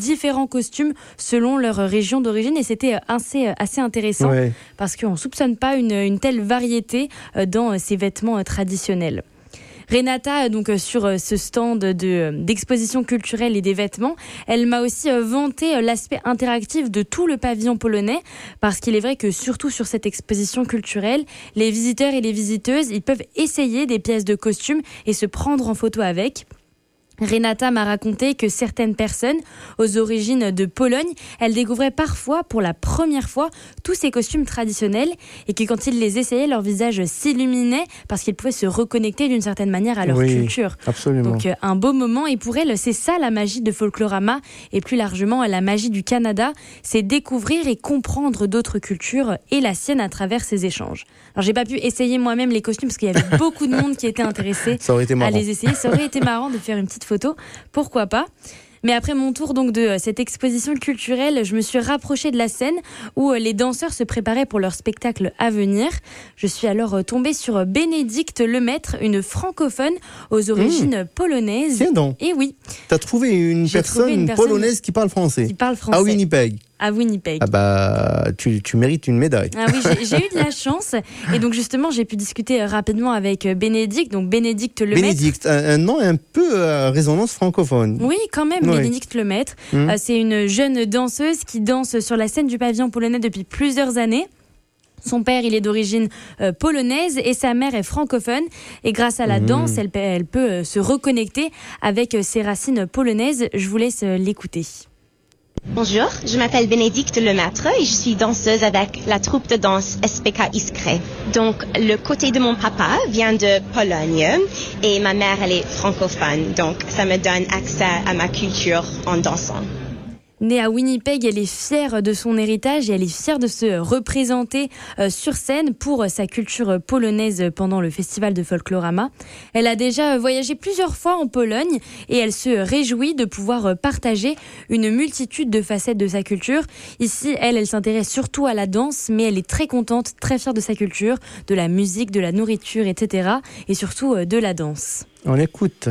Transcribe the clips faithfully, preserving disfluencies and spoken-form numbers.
différents costumes selon leur région d'origine et c'était assez, assez intéressant ouais. parce qu'on ne soupçonne pas une, une telle variété dans ces vêtements traditionnels. Renata, donc sur ce stand de, d'exposition culturelle et des vêtements, elle m'a aussi vanté l'aspect interactif de tout le pavillon polonais parce qu'il est vrai que surtout sur cette exposition culturelle, les visiteurs et les visiteuses, ils peuvent essayer des pièces de costumes et se prendre en photo avec. Renata m'a raconté que certaines personnes aux origines de Pologne, elles découvraient parfois pour la première fois tous ces costumes traditionnels et que quand ils les essayaient, leur visage s'illuminait parce qu'ils pouvaient se reconnecter d'une certaine manière à leur oui, culture. Absolument. Donc un beau moment et pour elles, c'est ça la magie de Folklorama et plus largement la magie du Canada, c'est découvrir et comprendre d'autres cultures et la sienne à travers ces échanges. Alors j'ai pas pu essayer moi-même les costumes parce qu'il y avait beaucoup de monde qui était intéressé à les essayer. Ça aurait été marrant de faire une petite photo, pourquoi pas. Mais après mon tour donc de cette exposition culturelle, je me suis rapprochée de la scène où les danseurs se préparaient pour leur spectacle à venir. Je suis alors tombée sur Bénédicte Lemaître, une francophone aux origines mmh. polonaises. Tiens donc. Et oui. T'as trouvé une personne, trouvé une personne polonaise qui parle français. Qui parle français. À Winnipeg. À Winnipeg. Ah bah, tu, tu mérites une médaille. Ah oui, j'ai, j'ai eu de la chance. Et donc justement, j'ai pu discuter rapidement avec Bénédicte, donc Bénédicte Lemaître. Bénédicte, un, un nom un peu à résonance francophone. Oui, quand même, oui. Bénédicte Lemaître. Mmh. Euh, c'est une jeune danseuse qui danse sur la scène du pavillon polonais depuis plusieurs années. Son père, il est d'origine euh, polonaise et sa mère est francophone. Et grâce à la mmh. danse, elle, elle peut euh, se reconnecter avec euh, ses racines polonaises. Je vous laisse euh, l'écouter. Bonjour, je m'appelle Bénédicte Lemaître et je suis danseuse avec la troupe de danse S P K Iskre. Donc, le côté de mon papa vient de Pologne et ma mère, elle est francophone. Donc, ça me donne accès à ma culture en dansant. Née à Winnipeg, elle est fière de son héritage et elle est fière de se représenter euh, sur scène pour euh, sa culture polonaise pendant le festival de Folklorama. Elle a déjà voyagé plusieurs fois en Pologne et elle se réjouit de pouvoir partager une multitude de facettes de sa culture. Ici, elle, elle s'intéresse surtout à la danse, mais elle est très contente, très fière de sa culture, de la musique, de la nourriture, et cetera. Et surtout euh, de la danse. On écoute.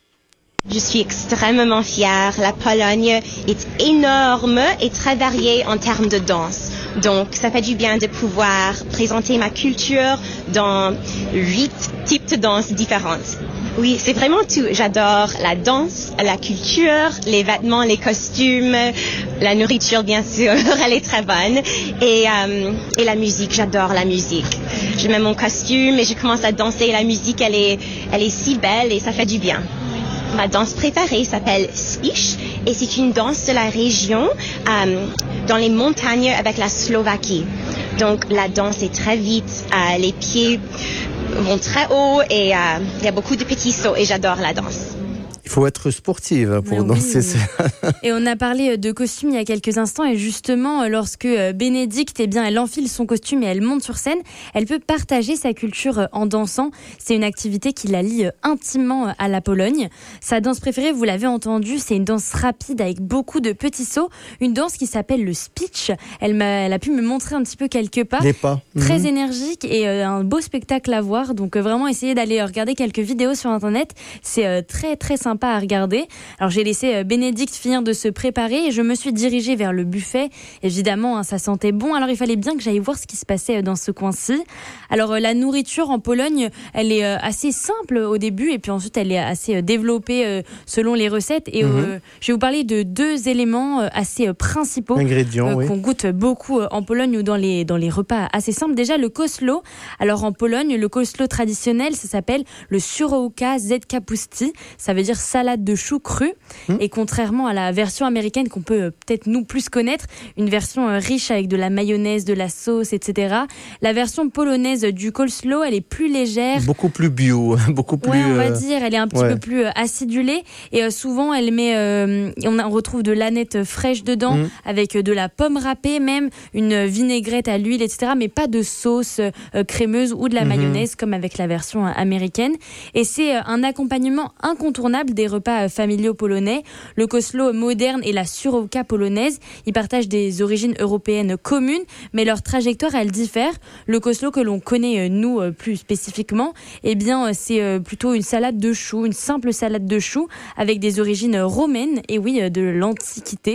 Je suis extrêmement fière. La Pologne est énorme et très variée en termes de danse. Donc, ça fait du bien de pouvoir présenter ma culture dans huit types de danses différentes. Oui, c'est vraiment tout. J'adore la danse, la culture, les vêtements, les costumes, la nourriture, bien sûr, elle est très bonne. Et, euh, et la musique, j'adore la musique. Je mets mon costume et je commence à danser. La musique, elle est, elle est si belle et ça fait du bien. Ma danse préférée s'appelle Spiš et c'est une danse de la région euh, dans les montagnes avec la Slovaquie. Donc la danse est très vite, euh, les pieds vont très haut et euh, il y a beaucoup de petits sauts et j'adore la danse. Il faut être sportive pour oui, danser. Oui. Et on a parlé de costume il y a quelques instants et justement lorsque Bénédicte, eh bien, elle enfile son costume et elle monte sur scène, elle peut partager sa culture en dansant. C'est une activité qui la lie intimement à la Pologne. Sa danse préférée, vous l'avez entendu, c'est une danse rapide avec beaucoup de petits sauts, une danse qui s'appelle le Spiš. Elle, m'a, elle a pu me montrer un petit peu quelques pas. Les pas. Très mmh. énergique et euh, un beau spectacle à voir. Donc euh, vraiment essayer d'aller regarder quelques vidéos sur internet. C'est euh, très très sympa à regarder. Alors j'ai laissé Bénédicte finir de se préparer et je me suis dirigée vers le buffet. Évidemment, hein, ça sentait bon. Alors il fallait bien que j'aille voir ce qui se passait dans ce coin-ci. Alors euh, la nourriture en Pologne, elle est euh, assez simple au début et puis ensuite elle est assez euh, développée euh, selon les recettes. Et euh, mm-hmm. je vais vous parler de deux éléments euh, assez euh, principaux ingrédients, euh, oui. qu'on goûte beaucoup euh, en Pologne ou dans les dans les repas assez simples. Déjà le koslo. Alors en Pologne, le koslo traditionnel, ça s'appelle le surołka z kapusty. Ça veut dire salade de choux cru. Mmh. Et contrairement à la version américaine qu'on peut euh, peut-être nous plus connaître, une version euh, riche avec de la mayonnaise, de la sauce, et cetera. La version polonaise du coleslaw, elle est plus légère. Beaucoup plus bio, beaucoup plus... Ouais, on va euh... dire, elle est un petit ouais. peu plus euh, acidulée. Et euh, souvent, elle met, euh, on, a, on retrouve de l'aneth fraîche dedans, mmh. avec euh, de la pomme râpée, même une vinaigrette à l'huile, et cetera. Mais pas de sauce euh, crémeuse ou de la mmh. mayonnaise, comme avec la version euh, américaine. Et c'est euh, un accompagnement incontournable des repas familiaux polonais. Le koslo moderne et la surołka polonaise, ils partagent des origines européennes communes, mais leur trajectoire, elle diffère. Le koslo que l'on connaît, nous, plus spécifiquement, eh bien, c'est plutôt une salade de choux, une simple salade de choux avec des origines romaines, et oui, de l'Antiquité.